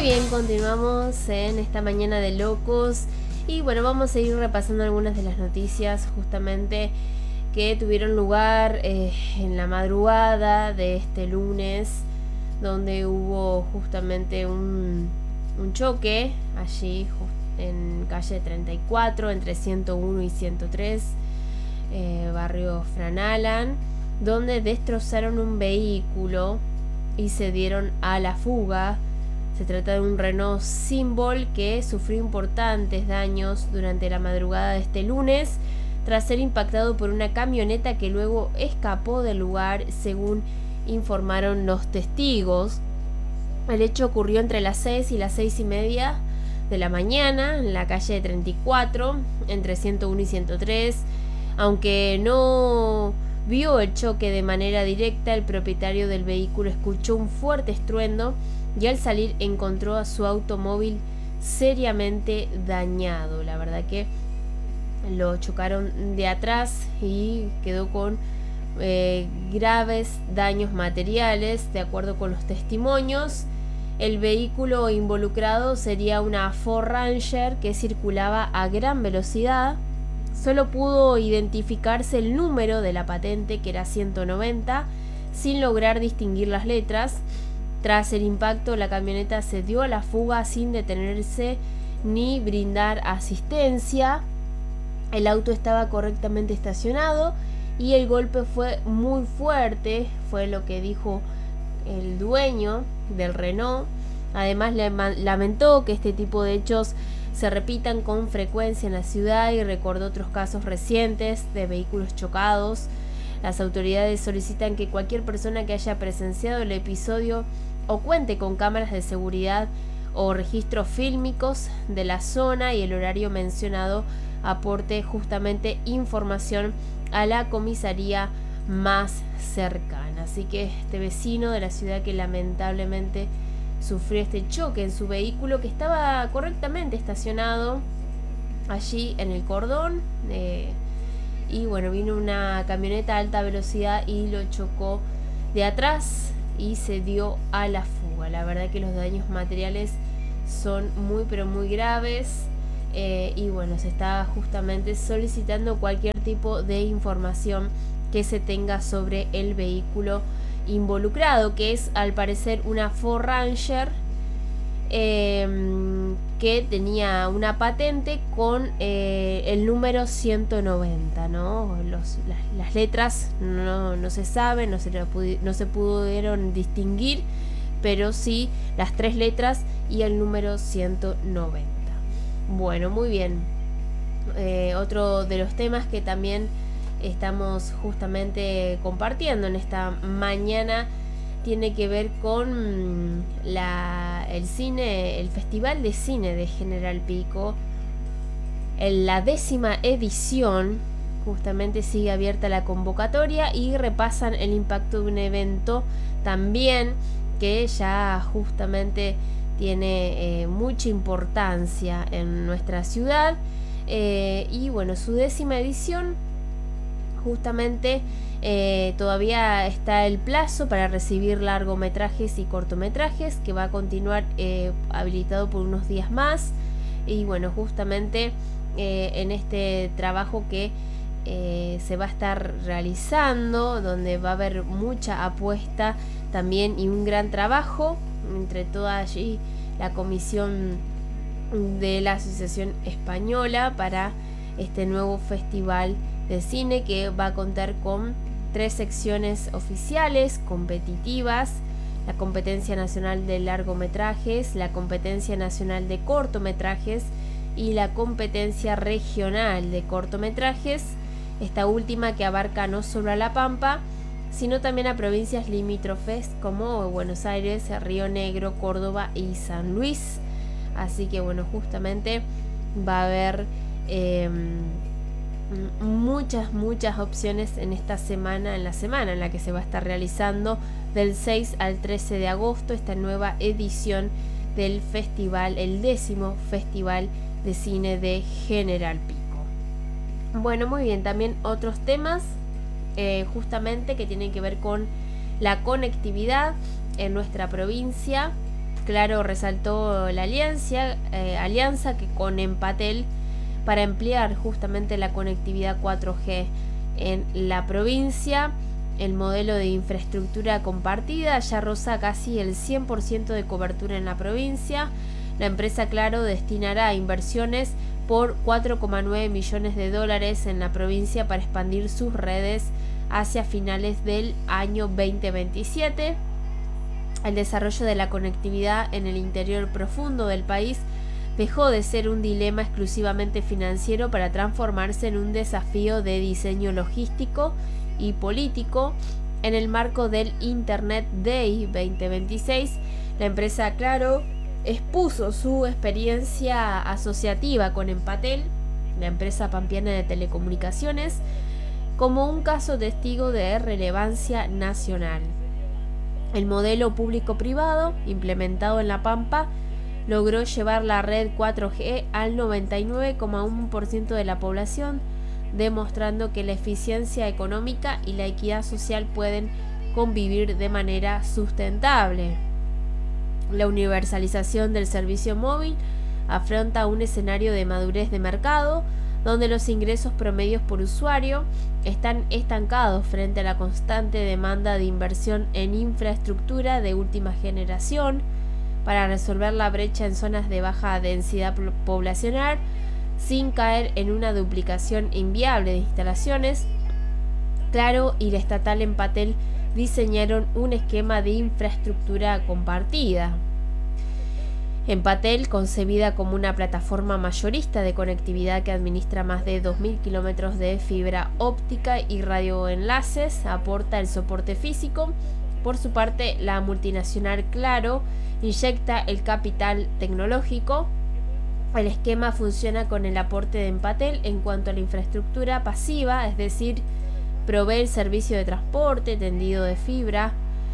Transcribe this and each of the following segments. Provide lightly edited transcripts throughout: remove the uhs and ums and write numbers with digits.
bien, continuamos en esta mañana de locos y bueno, vamos a ir repasando algunas de las noticias justamente que tuvieron lugar en la madrugada de este lunes, donde hubo justamente un choque allí en calle 34 entre 101 y 103, barrio Franalan, donde destrozaron un vehículo y se dieron a la fuga. Se trata de un Renault Symbol que sufrió importantes daños durante la madrugada de este lunes tras ser impactado por una camioneta que luego escapó del lugar, según informaron los testigos. El hecho ocurrió entre las 6 y las 6:30 de la mañana en la calle 34 entre 101 y 103. Aunque no vio el choque de manera directa, el propietario del vehículo escuchó un fuerte estruendo y al salir encontró a su automóvil seriamente dañado. La verdad que lo chocaron de atrás y quedó con graves daños materiales, de acuerdo con los testimonios. El vehículo involucrado sería una Ford Ranger que circulaba a gran velocidad. Solo pudo identificarse el número de la patente, que era 190, sin lograr distinguir las letras. Tras el impacto, la camioneta se dio a la fuga sin detenerse ni brindar asistencia. El auto estaba correctamente estacionado y el golpe fue muy fuerte, fue lo que dijo el dueño del Renault. Además, lamentó que este tipo de hechos se repitan con frecuencia en la ciudad y recordó otros casos recientes de vehículos chocados. Las autoridades solicitan que cualquier persona que haya presenciado el episodio o cuente con cámaras de seguridad o registros fílmicos de la zona y el horario mencionado aporte justamente información a la comisaría más cercana. Así que este vecino de la ciudad que lamentablemente sufrió este choque en su vehículo, que estaba correctamente estacionado allí en el cordón, y bueno, vino una camioneta a alta velocidad y lo chocó de atrás y se dio a la fuga. La verdad que los daños materiales son muy pero muy graves, y bueno, se está justamente solicitando cualquier tipo de información que se tenga sobre el vehículo involucrado, que es al parecer una Ford Ranger que tenía una patente con el número 190, ¿no? Las letras no se saben, no se pudieron distinguir, pero sí las 3 letras y el número 190. Bueno, muy bien. Otro de los temas que también estamos justamente compartiendo en esta mañana tiene que ver con el cine, el Festival de Cine de General Pico. En la 10ª edición justamente sigue abierta la convocatoria y repasan el impacto de un evento también que ya justamente tiene mucha importancia en nuestra ciudad, y bueno, su 10ª edición justamente todavía está el plazo para recibir largometrajes y cortometrajes, que va a continuar habilitado por unos días más. Y bueno, justamente en este trabajo que se va a estar realizando, donde va a haber mucha apuesta también y un gran trabajo entre toda allí la comisión de la Asociación Española para este nuevo festival de cine, que va a contar con 3 secciones oficiales competitivas: la competencia nacional de largometrajes, la competencia nacional de cortometrajes y la competencia regional de cortometrajes, esta última que abarca no solo a La Pampa, sino también a provincias limítrofes como Buenos Aires, Río Negro, Córdoba y San Luis. Así que bueno, justamente va a haber muchas opciones en esta semana, en la semana en la que se va a estar realizando del 6 al 13 de agosto esta nueva edición del festival, el 10º Festival de Cine de General Pico. Bueno, muy bien, también otros temas justamente que tienen que ver con la conectividad en nuestra provincia. Claro resaltó la alianza que con Empatel para ampliar justamente la conectividad 4G en la provincia. El modelo de infraestructura compartida ya roza casi el 100% de cobertura en la provincia. La empresa Claro destinará inversiones por 4,9 millones de dólares en la provincia para expandir sus redes hacia finales del año 2027. El desarrollo de la conectividad en el interior profundo del país dejó de ser un dilema exclusivamente financiero para transformarse en un desafío de diseño logístico y político. En el marco del Internet Day 2026, la empresa Claro expuso su experiencia asociativa con Empatel, la empresa pampeana de telecomunicaciones, como un caso testigo de relevancia nacional. El modelo público-privado implementado en La Pampa logró llevar la red 4G al 99,1% de la población, demostrando que la eficiencia económica y la equidad social pueden convivir de manera sustentable. La universalización del servicio móvil afronta un escenario de madurez de mercado, donde los ingresos promedios por usuario están estancados frente a la constante demanda de inversión en infraestructura de última generación para resolver la brecha en zonas de baja densidad poblacional, sin caer en una duplicación inviable de instalaciones. Claro y la estatal Empatel diseñaron un esquema de infraestructura compartida. Empatel, concebida como una plataforma mayorista de conectividad que administra más de 2.000 kilómetros de fibra óptica y radioenlaces, aporta el soporte físico. Por su parte, la multinacional Claro inyecta el capital tecnológico. El esquema funciona con el aporte de Empatel en cuanto a la infraestructura pasiva, es decir, provee el servicio de transporte, tendido de fibra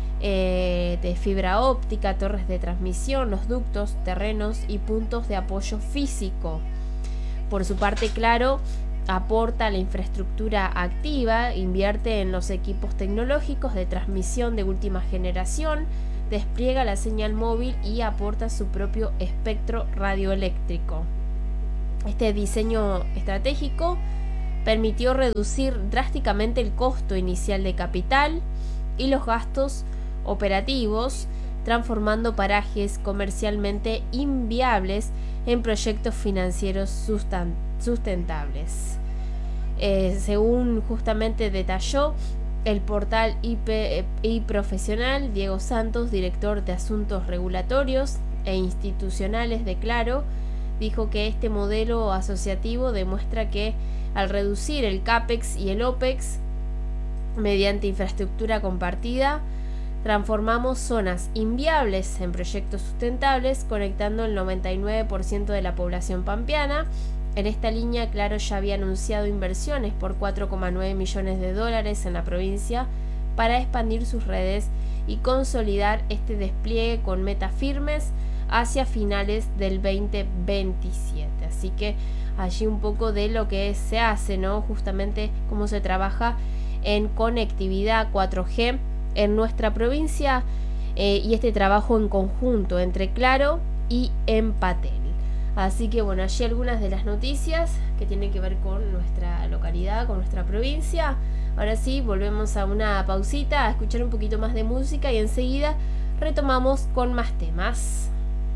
óptica, torres de transmisión, los ductos, terrenos y puntos de apoyo físico. Por su parte, Claro aporta la infraestructura activa, invierte en los equipos tecnológicos de transmisión de última generación, despliega la señal móvil y aporta su propio espectro radioeléctrico. Este diseño estratégico permitió reducir drásticamente el costo inicial de capital y los gastos operativos, transformando parajes comercialmente inviables en proyectos financieros sustentables. Según justamente detalló el portal IP Profesional, Diego Santos, director de Asuntos Regulatorios e Institucionales de Claro, dijo que este modelo asociativo demuestra que al reducir el CAPEX y el OPEX mediante infraestructura compartida, transformamos zonas inviables en proyectos sustentables, conectando el 99% de la población pampeana. En esta línea, Claro ya había anunciado inversiones por 4,9 millones de dólares en la provincia para expandir sus redes y consolidar este despliegue con metas firmes hacia finales del 2027. Así que allí un poco de lo que se hace, ¿no? Justamente cómo se trabaja en conectividad 4G en nuestra provincia y este trabajo en conjunto entre Claro y Empatel. Así que bueno, allí algunas de las noticias que tienen que ver con nuestra localidad, con nuestra provincia. Ahora sí, volvemos a una pausita, a escuchar un poquito más de música y enseguida retomamos con más temas.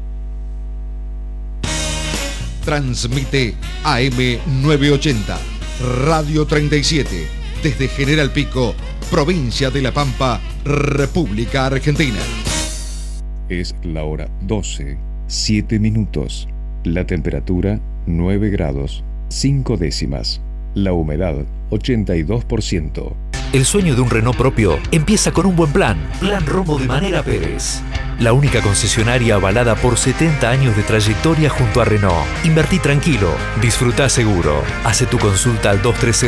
Transmite AM 980, Radio 37, desde General Pico, provincia de La Pampa, República Argentina. Es la hora 12, 7 minutos. La temperatura 9 grados, 5 décimas. La humedad 82%. El sueño de un Renault propio empieza con un buen plan. Plan Romo de Manera Pérez. La única concesionaria avalada por 70 años de trayectoria junto a Renault. Invertí tranquilo, disfrutá seguro. Hace tu consulta al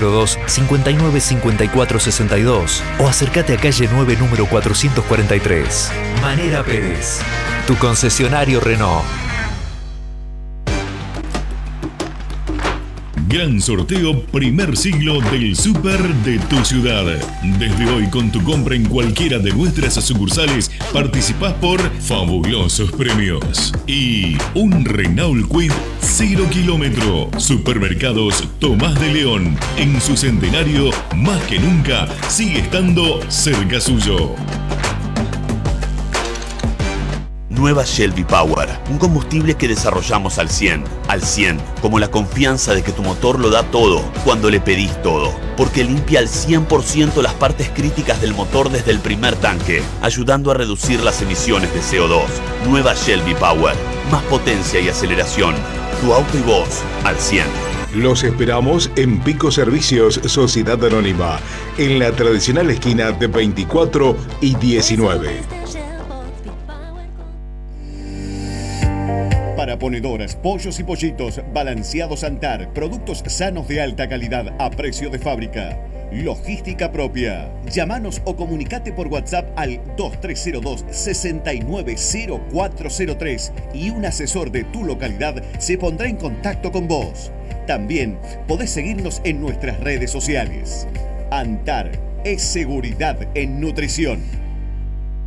2302-595462 o acércate a calle 9, número 443. Manera Pérez, tu concesionario Renault. Gran sorteo primer siglo del Súper de tu ciudad. Desde hoy, con tu compra en cualquiera de nuestras sucursales, participás por fabulosos premios. Y un Renault Kwid 0 kilómetro. Supermercados Tomás de León. En su centenario, más que nunca, sigue estando cerca suyo. Nueva Shell V-Power, un combustible que desarrollamos al 100, como la confianza de que tu motor lo da todo cuando le pedís todo, porque limpia al 100% las partes críticas del motor desde el primer tanque, ayudando a reducir las emisiones de CO2. Nueva Shell V-Power, más potencia y aceleración, tu auto y vos al 100. Los esperamos en Pico Servicios Sociedad Anónima, en la tradicional esquina de 24 y 19. Para ponedoras, pollos y pollitos, Balanceados Antar, productos sanos de alta calidad a precio de fábrica. Logística propia. Llámanos o comunicate por WhatsApp al 2302-690403 y un asesor de tu localidad se pondrá en contacto con vos. También podés seguirnos en nuestras redes sociales. Antar es seguridad en nutrición.